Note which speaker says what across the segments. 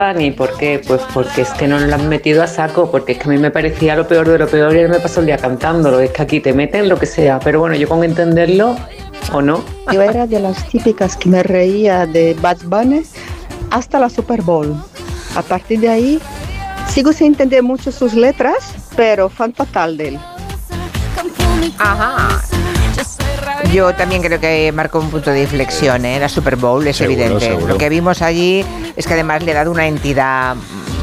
Speaker 1: ¿Y por qué? Pues porque es que nos lo han metido a saco, porque es que a mí me parecía lo peor de lo peor y él me pasó el día cantándolo. Es que aquí te meten lo que sea, pero bueno, yo con entenderlo o no.
Speaker 2: Yo era de las típicas que me reía de Bad Bunny hasta la Super Bowl. A partir de ahí, sigo sin entender mucho sus letras, pero fan fatal de él.
Speaker 3: Ajá. Yo también creo que marcó un punto de inflexión, ¿eh? La Super Bowl, es seguro, evidente. Seguro. Lo que vimos allí es que además le ha dado una entidad,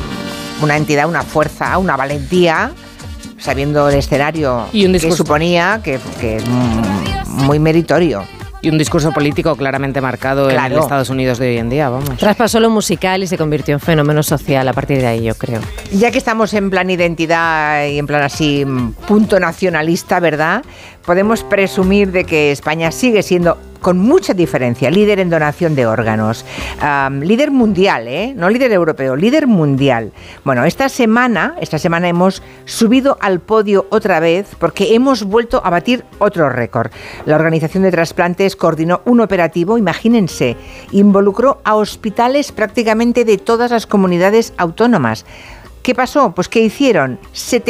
Speaker 3: una fuerza, una valentía, sabiendo el escenario y un discurso que suponía que es muy meritorio.
Speaker 4: Y un discurso político claramente marcado en el Estados Unidos de hoy en día, vamos.
Speaker 5: Traspasó lo musical y se convirtió en fenómeno social a partir de ahí, yo creo.
Speaker 3: Ya que estamos en plan identidad y en plan así, punto nacionalista, ¿verdad? Podemos presumir de que España sigue siendo, con mucha diferencia, líder en donación de órganos. Líder mundial, no líder europeo, líder mundial. Bueno, esta semana hemos subido al podio otra vez porque hemos vuelto a batir otro récord. La Organización de Trasplantes coordinó un operativo, imagínense, involucró a hospitales prácticamente de todas las comunidades autónomas. ¿Qué pasó? Pues que hicieron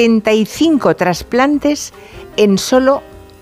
Speaker 3: 75 trasplantes en solo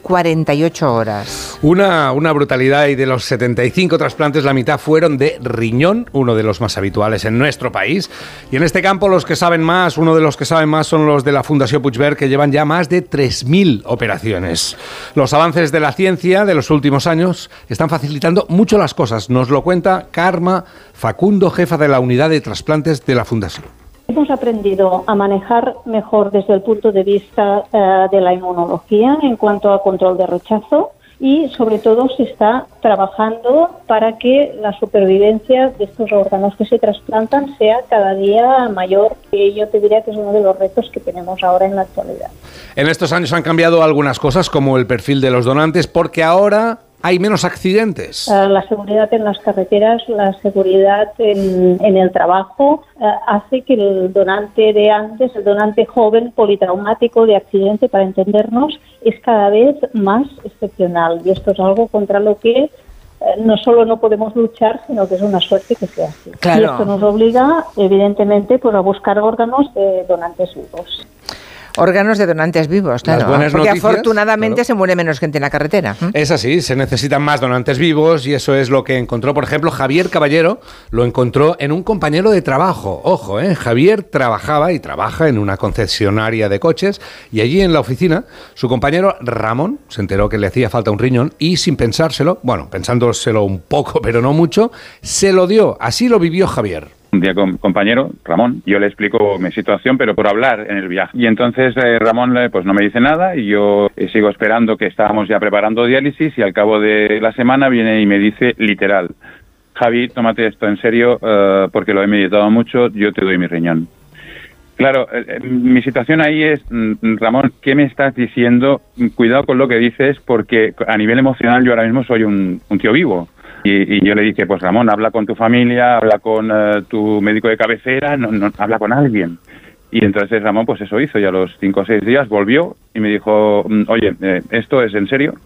Speaker 3: 48 horas.
Speaker 6: Una brutalidad, y de los 75 trasplantes la mitad fueron de riñón, uno de los más habituales en nuestro país. Y en este campo uno de los que saben más son los de la Fundació Puigverd, que llevan ya más de 3.000 operaciones. Los avances de la ciencia de los últimos años están facilitando mucho las cosas. Nos lo cuenta Carme Facundo, jefa de la unidad de trasplantes de la Fundación.
Speaker 7: Hemos aprendido a manejar mejor desde el punto de vista de la inmunología en cuanto a control de rechazo, y sobre todo se está trabajando para que la supervivencia de estos órganos que se trasplantan sea cada día mayor, y yo te diría que es uno de los retos que tenemos ahora en la actualidad.
Speaker 6: En estos años han cambiado algunas cosas, como el perfil de los donantes, porque ahora hay menos accidentes.
Speaker 7: La seguridad en las carreteras, la seguridad en el trabajo, hace que el donante de antes, el donante joven, politraumático, de accidente, para entendernos, es cada vez más excepcional. Y esto es algo contra lo que no solo no podemos luchar, sino que es una suerte que sea así. Claro. Y esto nos obliga, evidentemente, pues a buscar órganos de donantes vivos.
Speaker 3: Órganos de donantes vivos, claro. Porque noticias, afortunadamente se muere menos gente en la carretera.
Speaker 6: Es así, se necesitan más donantes vivos, y eso es lo que encontró, por ejemplo, Javier Caballero. Lo encontró en un compañero de trabajo. Ojo, Javier trabajaba y trabaja en una concesionaria de coches, y allí en la oficina su compañero Ramón se enteró que le hacía falta un riñón y, sin pensárselo, bueno, pensándoselo un poco pero no mucho, se lo dio. Así lo vivió Javier.
Speaker 8: Un día con compañero, Ramón, yo le explico mi situación, pero por hablar en el viaje. Y entonces Ramón pues no me dice nada, y yo sigo esperando, que estábamos ya preparando diálisis, y al cabo de la semana viene y me dice literal: Javi, tómate esto en serio, porque lo he meditado mucho, yo te doy mi riñón. Claro, mi situación ahí es: Ramón, ¿qué me estás diciendo? Cuidado con lo que dices, porque a nivel emocional yo ahora mismo soy un tío vivo. Y yo le dije, pues Ramón, habla con tu familia, habla con tu médico de cabecera, no, habla con alguien. Y entonces Ramón, pues eso hizo, y a los 5 o 6 días volvió y me dijo: oye, esto es en serio,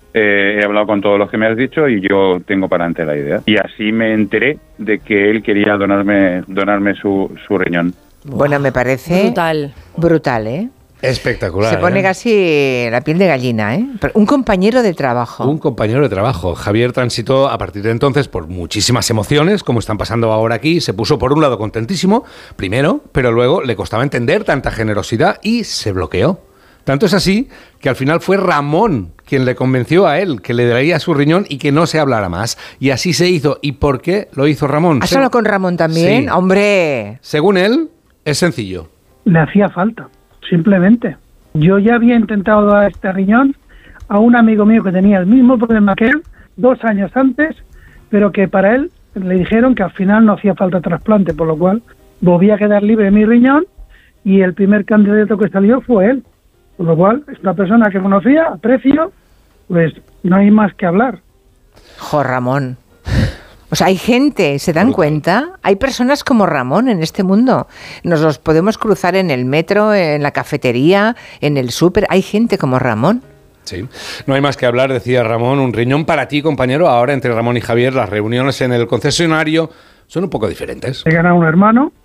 Speaker 8: he hablado con todos los que me has dicho y yo tengo para adelante la idea. Y así me enteré de que él quería donarme su riñón.
Speaker 3: Bueno, me parece brutal, ¿eh?
Speaker 6: Espectacular.
Speaker 3: Se pone casi la piel de gallina, ¿eh? Un compañero de trabajo.
Speaker 6: Un compañero de trabajo. Javier transitó a partir de entonces por muchísimas emociones, como están pasando ahora aquí. Se puso por un lado contentísimo, primero, pero luego le costaba entender tanta generosidad y se bloqueó. Tanto es así que al final fue Ramón quien le convenció a él que le daría su riñón y que no se hablara más. Y así se hizo. ¿Y por qué lo hizo Ramón?
Speaker 3: ¿Has hablado con Ramón también? Sí. ¡Hombre!
Speaker 6: Según él, es sencillo.
Speaker 9: Le hacía falta. Simplemente. Yo ya había intentado dar este riñón a un amigo mío que tenía el mismo problema que él 2 años antes, pero que para él le dijeron que al final no hacía falta trasplante, por lo cual volví a quedar libre de mi riñón, y el primer candidato que salió fue él. Por lo cual, es una persona que conocía, aprecio, pues no hay más que hablar.
Speaker 3: Jo, Ramón. O sea, hay gente, ¿se dan cuenta? Hay personas como Ramón en este mundo. Nos los podemos cruzar en el metro, en la cafetería, en el súper. Hay gente como Ramón.
Speaker 6: Sí, no hay más que hablar, decía Ramón. Un riñón para ti, compañero. Ahora, entre Ramón y Javier, las reuniones en el concesionario son un poco diferentes.
Speaker 9: He ganado un hermano